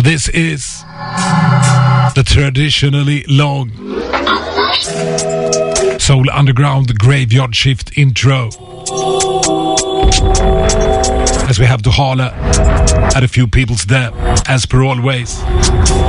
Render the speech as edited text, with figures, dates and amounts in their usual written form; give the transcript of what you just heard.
This is the traditionally long Soul Underground Graveyard Shift intro, as we have to holler at a few peoples there, as per always.